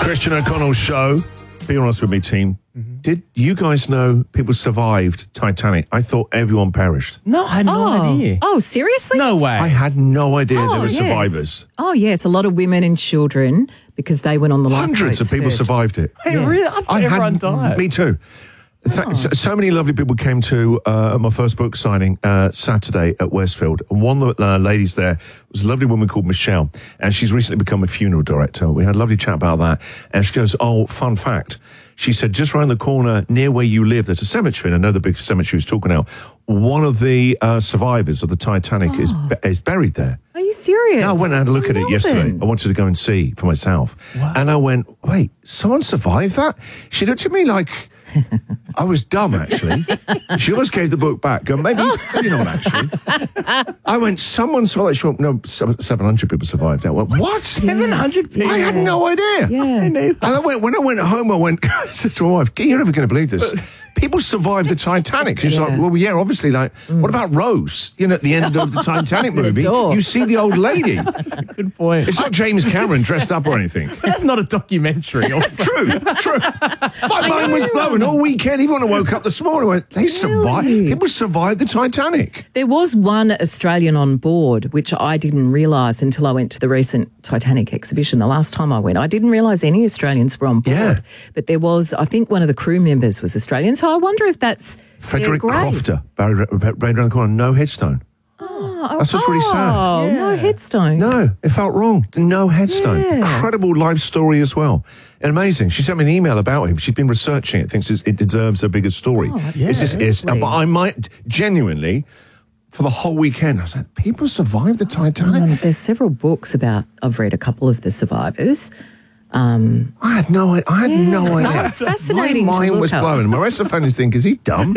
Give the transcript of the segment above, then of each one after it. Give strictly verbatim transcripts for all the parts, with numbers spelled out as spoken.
Christian O'Connell's show. Be honest with me, team. Mm-hmm. Did you guys know people survived Titanic? I thought everyone perished. No, I had no oh. idea. Oh, seriously? No way. I had no idea oh, there were yes. survivors. Oh, yes. A lot of women and children because they went on the lifeboats Hundreds of people first. survived it. Hey, yeah. really? I thought I everyone had, died. Me too. Oh. So, so many lovely people came to uh, my first book signing uh, Saturday at Westfield. And one of the uh, ladies there was a lovely woman called Michelle. And she's recently become a funeral director. We had a lovely chat about that. And she goes, oh, fun fact. She said, just around the corner near where you live, there's a cemetery. And I know the big cemetery was talking now. One of the uh, survivors of the Titanic oh. is is buried there. Are you serious? Yeah, I went and had a look oh, at it yesterday. I wanted to go and see for myself. Wow. And I went, wait, someone survived that? She looked at me like I was dumb, actually. She almost gave the book back. Go, maybe, maybe not, actually. I went, someone survived. She went, no, seven hundred people survived. I went, what? seven hundred people? I had no idea. Yeah. And I went, when I went home, I went, I said to my wife, you're never going to believe this. People survived the Titanic. She's Yeah. like, well, yeah, obviously. Like, mm. what about Rose? You know, at the end of the Titanic movie, door. you see the old lady. That's a good point. It's not James Cameron dressed up or anything. That's not a documentary. Also. True, true. My mind was blown all weekend. Even when I woke up this morning, I went, they survived. Really? People survived the Titanic. There was one Australian on board, which I didn't realise until I went to the recent Titanic exhibition. The last time I went, I didn't realise any Australians were on board. Yeah. But there was, I think one of the crew members was Australian. So I wonder if that's Frederick their grave. Crofter, buried right around the corner, no headstone. Oh, That's what's really sad. Oh, Yeah. no headstone. No, it felt wrong. No headstone. Yeah. Incredible life story as well. And amazing. She sent me an email about him. She's been researching it, thinks it deserves a bigger story. Oh, It's just- it's- absolutely. but I might genuinely, for the whole weekend, I was like, people survived the Titanic? Um, there's several books about, I've read a couple of the survivors. Um, I had no idea. I had Yeah. no idea. No, it's fascinating My to mind look was up. blown. My rest of the family think, is he dumb?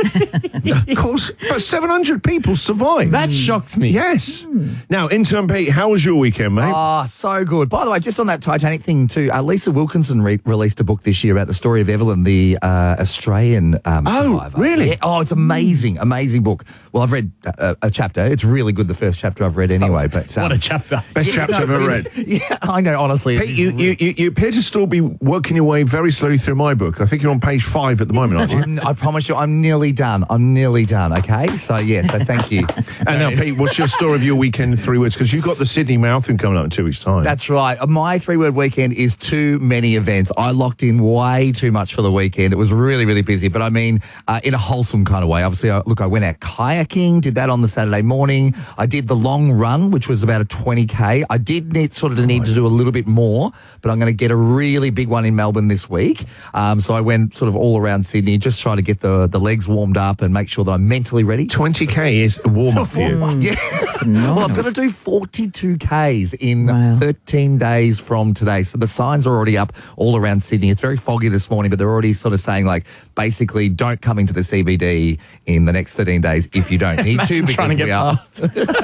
Of course. But seven hundred people survived. That shocked me. Yes. Hmm. Now, intern Pete, how was your weekend, mate? Oh, so good. By the way, just on that Titanic thing too, uh, Lisa Wilkinson re- released a book this year about the story of Evelyn, the uh, Australian um, Oh, survivor. really? Yeah. Oh, it's amazing, amazing book. Well, I've read a, a chapter. It's really good, the first chapter I've read anyway. But um, What a chapter. Best chapter I've ever read. Yeah, I know, honestly. Pete, you, you, you, you appear to still be working your way very slowly through my book. I think you're on page five at the moment, aren't you? I'm, I promise you, I'm nearly done. I'm nearly done, okay? So, yeah, so thank you. And now, Pete, what's your story of your weekend in three words? Because you've got the Sydney Marathon coming up in two weeks' time. That's right. My three-word weekend is too many events. I locked in way too much for the weekend. It was really, really busy, but I mean, uh, in a wholesome kind of way. Obviously, I, look, I went out kayaking, did that on the Saturday morning. I did the long run, which was about a twenty K. I did need sort of need to do a little bit more, but I'm going to get a really big one in Melbourne this week. Um, so I went sort of all around Sydney, just trying to get the, the legs warmed up and make sure that I'm mentally ready. twenty K is a warm-up for you. Yeah. Well, I've got to do forty-two Ks in Wow. thirteen days from today. So the signs are already up all around Sydney. It's very foggy this morning, but they're already sort of saying, like, basically, don't come into the C B D in the next thirteen days if you don't need to, because Trying to get we are. past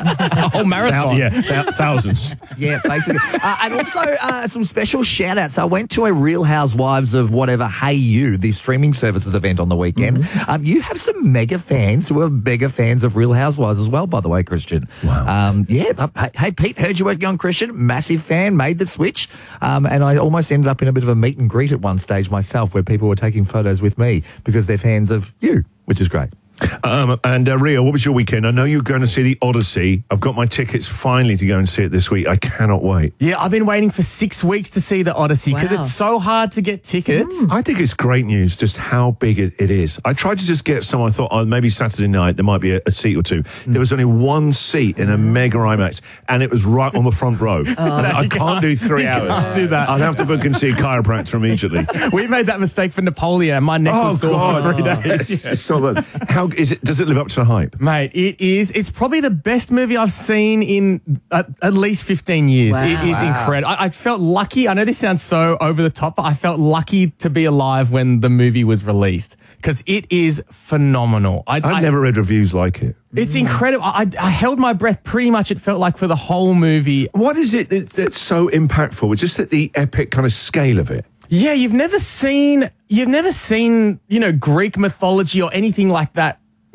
a whole marathon. Thou- yeah, thou- thousands. Yeah, basically. uh, and also uh, some special shout outs. I went to a Real Housewives of whatever, Hey You, the streaming services event on the weekend. Mm-hmm. Um, you have some mega fans who are mega fans of Real Housewives as well, by the way, Christian. Wow. Um, yeah. uh, Hey, hey, Pete, heard you working on Christian. Massive fan, made the switch. Um, and I almost ended up in a bit of a meet and greet at one stage myself where people were taking photos with me because they're fans of you, which is great. Um, and uh, Rio, what was your weekend? I know you're going to see the Odyssey. I've got my tickets finally to go and see it this week. I cannot wait. Yeah, I've been waiting for six weeks to see the Odyssey because Wow. it's so hard to get tickets. I think it's great news just how big it, it is. I tried to just get some. I thought, oh, maybe Saturday night there might be a, a seat or two. There was only one seat in a mega IMAX, and it was right on the front row. And I, I can't do three You hours. can't do that. I'd have to book and see a chiropractor immediately. We made that mistake for Napoleon. My neck was sore for three days. It's, it's not that. How is it? Does it live up to the hype? Mate, it is. It's probably the best movie I've seen in at, at least fifteen years. Wow. It is incredible. I, I felt lucky. I know this sounds so over the top, but I felt lucky to be alive when the movie was released because it is phenomenal. I, I've I, never read reviews like it. It's incredible. I, I held my breath pretty much, it felt like, for the whole movie. What is it that, that's so impactful? It's just that the epic kind of scale of it. Yeah, you've never seen, you've never seen, you know, Greek mythology or anything like that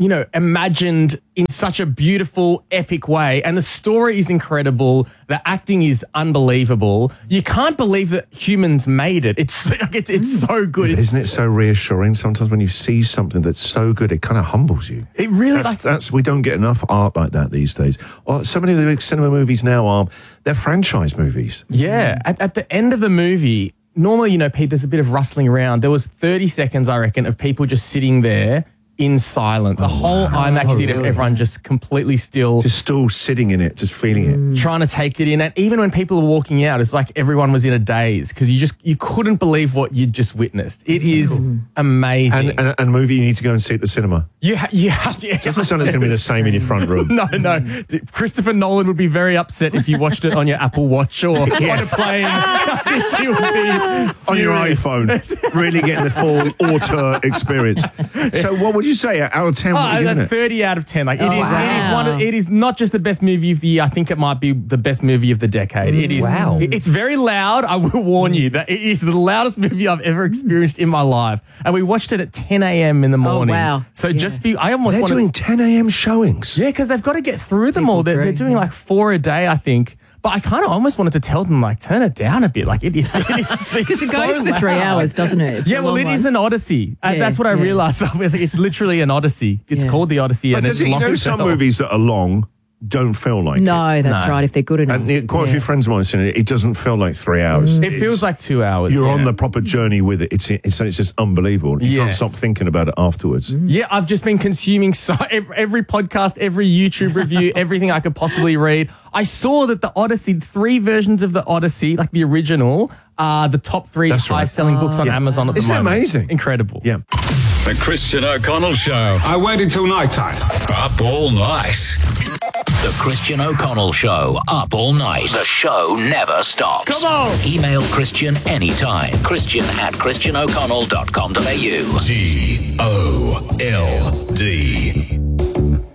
you know, imagined in such a beautiful, epic way. And the story is incredible. The acting is unbelievable. You can't believe that humans made it. It's it's, it's so good. It's, Isn't it so reassuring? Sometimes when you see something that's so good, it kind of humbles you. It really, That's, like, that's we don't get enough art like that these days. Or so many of the big cinema movies now are they're franchise movies. yeah. At, at the end of the movie, normally, you know, Pete, there's a bit of rustling around. There was thirty seconds, I reckon, of people just sitting there in silence. A whole IMAX theater, really? everyone just completely still, Just still sitting in it, just feeling it. trying to take it in. And even when people were walking out, it's like everyone was in a daze because you just you couldn't believe what you'd just witnessed. It is amazing. And, and, and a movie you need to go and see at the cinema. you, ha- you have to. Doesn't sound like it's going to be the same in your front room. No, no. Christopher Nolan would be very upset if you watched it on your Apple Watch or on a plane. I think he would be On your furious. iPhone, really getting the full auteur experience. So, what would you say out of ten? Oh, What are you giving a it? thirty out of ten. Like it Oh, is, it is wow. one. Of, it is not just the best movie of the year. I think it might be the best movie of the decade. It is. Wow. it- it's very loud. I will warn you that it is the loudest movie I've ever experienced in my life. And we watched it at ten a.m. in the morning. wow. So Yeah. just be. I almost They're want doing ten a.m. showings. Yeah, because they've got to get through them People all. They're, they're agree, doing yeah. like four a day, I think. But I kind of almost wanted to tell them, like, turn it down a bit. Like, it is. It is Because it goes for three hours, doesn't it? It's Yeah, a well, long it one. is an odyssey. And Yeah, that's what I yeah. realized. It's, like, it's literally an odyssey. It's Yeah. called the Odyssey. But and does it's it, you long know, as some hell. movies that are long don't feel like it. No, that's No. right. If they're good enough. And yeah, quite a Yeah. few friends of mine have seen it. It doesn't feel like three hours. It feels like two hours. You're yeah. on the proper journey with it. It's it's, it's just unbelievable. You can't Yes. stop thinking about it afterwards. Yeah, I've just been consuming so every, every podcast, every YouTube review, everything I could possibly read. I saw that the Odyssey, three versions of the Odyssey, like the original, are the top three That's right. highest-selling books on Yeah. Amazon at the Isn't it moment. amazing? Incredible. Yeah. The Christian O'Connell Show. I waited till night time. Up all night. The Christian O'Connell Show, up all night. The show never stops. Come on! Email Christian anytime. Christian at christian o'connell dot com dot a u. G O L D